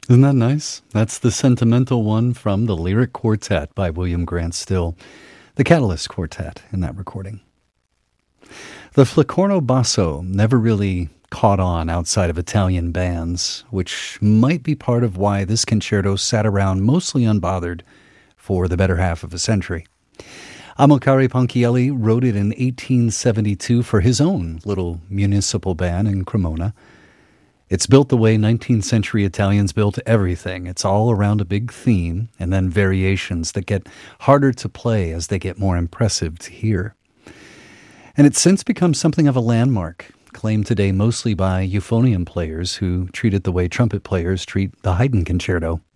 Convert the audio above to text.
Isn't that nice? That's the sentimental one from the Lyric Quartet by William Grant Still, the Catalyst Quartet in that recording. The Flicorno basso never really caught on outside of Italian bands, which might be part of why this concerto sat around mostly unbothered for the better half of a century. Amilcare Ponchielli wrote it in 1872 for his own little municipal band in Cremona. It's built the way 19th century Italians built everything. It's all around a big theme and then variations that get harder to play as they get more impressive to hear. And it's since become something of a landmark, claimed today mostly by euphonium players who treat it the way trumpet players treat the Haydn Concerto.